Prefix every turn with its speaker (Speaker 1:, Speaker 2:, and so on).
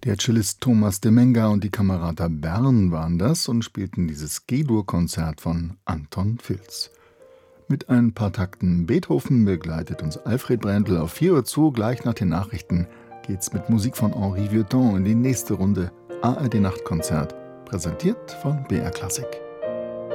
Speaker 1: Der Cellist Thomas Demenga und die Camerata Bern waren das und spielten dieses G-Dur-Konzert von Anton Filz. Mit ein paar Takten Beethoven begleitet uns Alfred Brendel auf 4 Uhr zu. Gleich nach den Nachrichten geht's mit Musik von Henri Vieuxtemps in die nächste Runde ARD Nachtkonzert, präsentiert von BR Klassik.